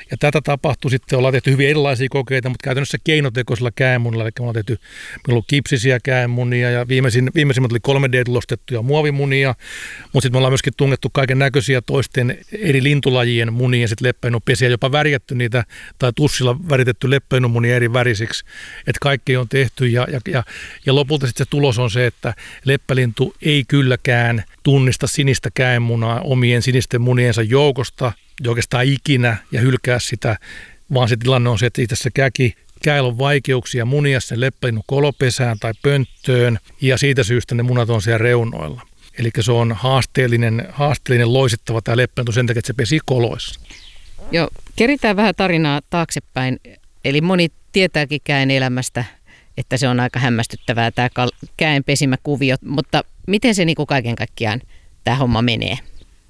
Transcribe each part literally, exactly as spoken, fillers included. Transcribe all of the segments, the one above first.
Ja tätä tapahtui sitten, ollaan tehty hyvin erilaisia kokeita, mutta käytännössä keinotekoisella käenmunilla, eli me ollaan tehty, meillä on ollut kipsisiä käenmunia ja viimeisin, viimeisimmät oli kolme D-tulostettuja muovimunia, mutta sitten me ollaan myöskin tungettu kaiken näköisiä toisten eri lintulajien munia, sitten leppäinupesiä, jopa värjätty niitä tai tussilla väritetty leppäinumunia eri värisiksi, että kaikki on tehty ja, ja, ja, ja lopulta sitten se tulos on se, että leppälintu ei kylläkään tunnista sinistä käenmunaa omien sinisten muniensa joukosta oikeastaan ikinä ja hylkää sitä, vaan se tilanne on se, että itse se käki, käellä on vaikeuksia munia sen leppälinnun kolopesään tai pönttöön ja siitä syystä ne munat on siellä reunoilla. Eli se on haasteellinen, haasteellinen loisittava tämä leppälintu sen takia, että se pesii koloissa. Joo, keritään vähän tarinaa taaksepäin. Eli moni tietääkin käen elämästä, että se on aika hämmästyttävää tämä käen pesimäkuvio, mutta miten se niin kuin kaiken kaikkiaan tämä homma menee?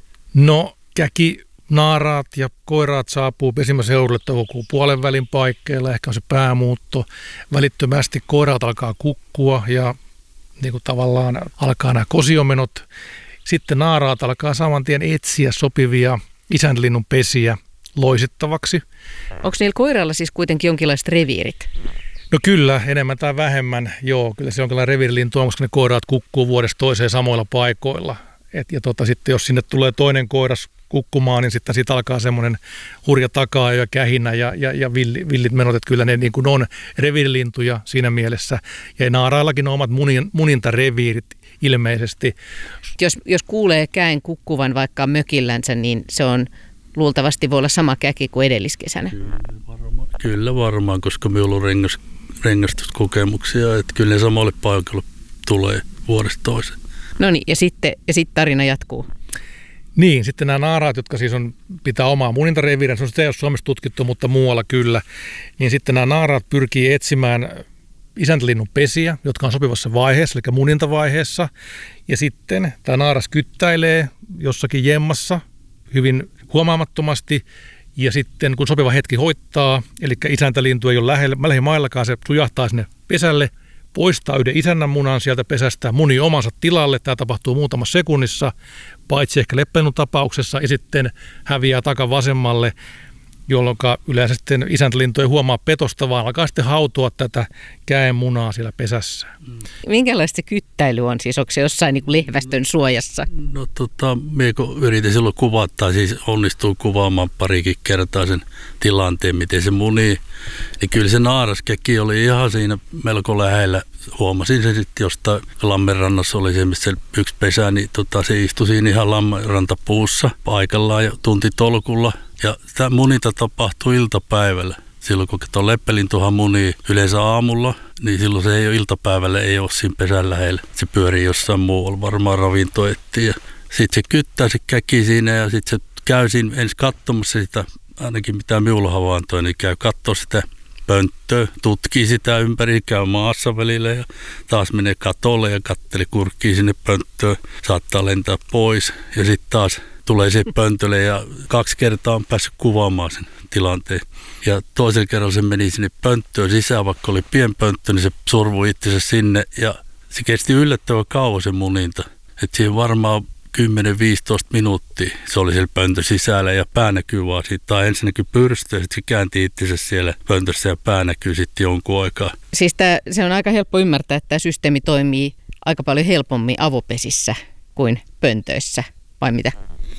No käki, naaraat ja koiraat saapuu pesimäseudulle toukokuun puolen välin paikkeilla, ehkä on se päämuutto. Välittömästi koiraat alkaa kukkua ja niin kuin tavallaan alkaa nämä kosiomenot. Sitten naaraat alkaa saman tien etsiä sopivia isäntälinnun pesiä loisittavaksi. Onko niillä koiralla siis kuitenkin jonkinlaiset reviirit? No kyllä, enemmän tai vähemmän, joo. Kyllä se jonkinlainen reviirilintu on, koska ne koiraat kukkuu vuodesta toiseen samoilla paikoilla. Et, ja tota, sitten jos sinne tulee toinen koiras kukkumaan, niin sitten siitä alkaa semmoinen hurja takaa ja kähinä ja, ja, ja villi, villit menot, että kyllä ne niin kuin on reviirilintuja siinä mielessä. Ja naaraillakin on omat munin, munintareviirit ilmeisesti. Jos, jos kuulee käen kukkuvan vaikka mökillänsä, niin se on luultavasti voi olla sama käki kuin edelliskesänä. Kyllä varmaan, kyllä varmaan koska me on ollut rengas, rengastuskokemuksia, että kyllä ne samalle paikalle tulee vuodesta toiseen. No niin, ja sitten ja sitten tarina jatkuu. Niin, sitten nämä naaraat, jotka siis on, pitää omaa munintareviiriä, se on sitä ei ole Suomessa tutkittu, mutta muualla kyllä, niin sitten nämä naaraat pyrkii etsimään isäntälinnun pesiä, jotka on sopivassa vaiheessa, eli munintavaiheessa, ja sitten tämä naaras kyttäilee jossakin jemmassa hyvin huomaamattomasti, ja sitten kun sopiva hetki hoittaa, eli isäntälintu ei ole lähellä, lähimaillakaan, se sujahtaa sinne pesälle, poistaa yhden isännän munan sieltä pesästä, muni omansa tilalle, tämä tapahtuu muutamassa sekunnissa, paitsi ehkä leppälinnun tapauksessa, ja sitten häviää takavasemmalle, jolloin yleensä sitten isäntälintu ei huomaa petosta, vaan alkaa sitten hautoa tätä käen munaa siellä pesässä. Minkälaista se kyttäily on? Siis onko se jossain niin kuin lehvästön suojassa? No tota, minä kun yritin silloin kuvata, siis onnistuu kuvaamaan parikin kertaa sen tilanteen, miten se munii, niin kyllä se naaraskäki oli ihan siinä melko lähellä. Huomasin se sitten jostain Lammenrannassa oli se, missä yksi pesä, niin tota, se istui siinä ihan Lammenrantapuussa paikallaan ja tuntitolkulla. Ja tämä muninta tapahtui iltapäivällä. Silloin kun tuo leppälintuhan munii yleensä aamulla, niin silloin se ei ole iltapäivällä, ei ole siinä pesän lähellä. Se pyörii jossain muualla, varmaan ravinto etsii. Sitten se kyttää se käki siinä ja sitten se käy siinä ensin katsomassa sitä, ainakin mitä minulla havaintoi, niin käy katsoa sitä pönttöä, tutkii sitä ympäri, käy maassa välillä ja taas menee katolle ja katteli, kurkkii sinne pönttöön, saattaa lentää pois ja sitten taas tulee se pöntölle ja kaksi kertaa on päässyt kuvaamaan sen tilanteen. Ja toisella kerralla se meni sinne pönttöön sisään, vaikka oli pienpönttö, niin se survui itsensä sinne ja se kesti yllättävän kauan se muninta. Että siihen varmaan kymmenen viisitoista minuuttia se oli siellä pöntön sisällä ja pää näkyy vaan siitä. Tai ensin näkyy pyrstö ja sitten se käänti itsensä siellä pöntössä ja pää näkyy sitten jonkun aikaa. Siis tää, se on aika helppo ymmärtää, että tämä systeemi toimii aika paljon helpommin avopesissä kuin pöntöissä, vai mitä?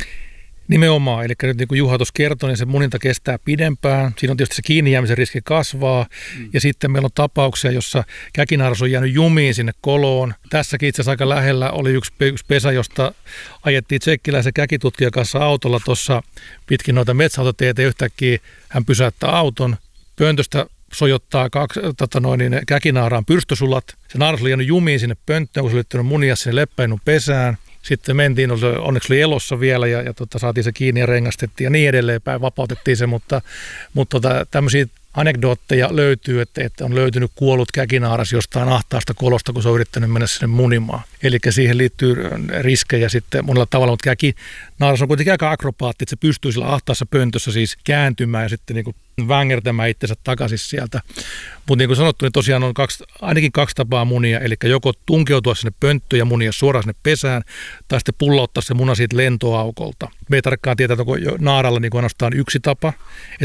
Nimenomaan, eli nyt niin kuin Juha tuossa kertoi, niin se muninta kestää pidempään. Siinä on tietysti se kiinni jäämisen riski kasvaa. Mm. Ja sitten meillä on tapauksia, jossa käkinaaras on jäänyt jumiin sinne koloon. Tässäkin itse asiassa aika lähellä oli yksi, yksi pesä, josta ajettiin tsekkiläisen käkitutkijan kanssa autolla tuossa pitkin noita metsäautoteitä. Yhtäkkiä hän pysäyttää auton. Pöntöstä sojottaa kaksi, tota noin, niin käkinaaraan pyrstösulat. Se naaras oli jäänyt jumiin sinne pönttöön, kun se oli yrittänyt munia sinne leppäinun pesään. Sitten mentiin, onneksi oli elossa vielä ja, ja tota, saatiin se kiinni ja rengastettiin ja niin edelleen päin, vapautettiin se, mutta, mutta tota, tämmöisiä anekdootteja löytyy, että, että on löytynyt kuollut käkinaaras jostain ahtaasta kolosta, kun se on yrittänyt mennä sinne munimaan. Eli siihen liittyy riskejä sitten monella tavalla, mutta käkinaaras on kuitenkin aika akrobaatti, että se pystyy sillä ahtaassa pöntössä siis kääntymään ja sitten niin kuin vängерtämään itsensä takaisin sieltä. Mutta niin kuin sanottu, niin tosiaan on kaksi, ainakin kaksi tapaa munia, eli joko tunkeutua sinne pönttöön ja munia suoraan sinne pesään, tai sitten pullauttaa se muna siitä lentoaukolta. Me ei tarkkaan tietää, että onko naaralla niin kuin ainoastaan yksi tapa, että